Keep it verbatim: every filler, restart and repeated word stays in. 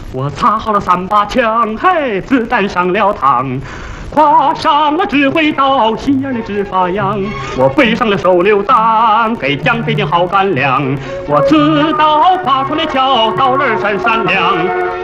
我擦好了三把枪，嘿，子弹上了膛。挎上了指挥刀，心眼里直发痒。我背上了手榴弹，给蒋匪警好干粮。我刺刀拔出来敲，刀刃闪闪亮。